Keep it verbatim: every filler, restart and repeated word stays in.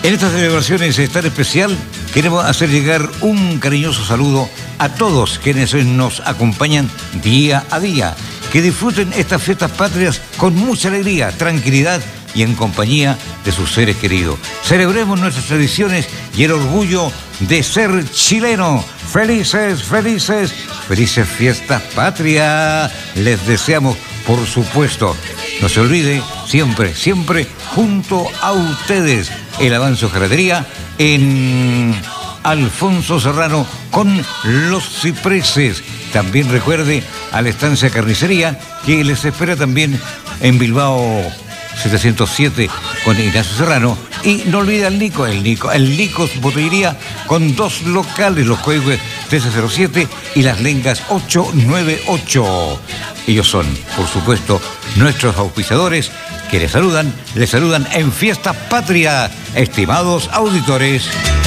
En estas celebraciones tan especial queremos hacer llegar un cariñoso saludo a todos quienes nos acompañan día a día. Que disfruten estas fiestas patrias con mucha alegría, tranquilidad y en compañía de sus seres queridos. Celebremos nuestras tradiciones y el orgullo de ser chileno. Felices, felices, felices fiestas patrias. Les deseamos, por supuesto. No se olvide, siempre, siempre junto a ustedes, el Avanzo Gelatería en Alfonso Serrano con los cipreses. También recuerde a la Estancia Carnicería que les espera también en Bilbao setecientos siete con Ignacio Serrano. Y no olvide al Nico, el Nico, el Nicos Botillería con dos locales, los códigos trece cero siete y las lengas ocho nueve ocho. Ellos son, por supuesto, nuestros auspiciadores que les saludan, les saludan en Fiesta Patria, estimados auditores.